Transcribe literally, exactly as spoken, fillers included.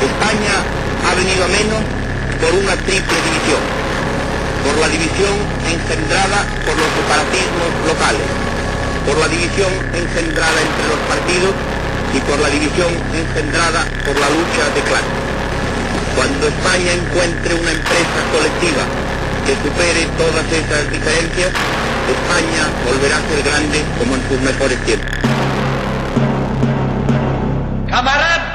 España ha venido a menos por una triple división, por la división engendrada por los separatismos locales, por la división engendrada entre los partidos y por la división engendrada por la lucha de clases. Cuando España encuentre una empresa colectiva que supere todas esas diferencias, España volverá a ser grande como en sus mejores tiempos. ¡Camarada!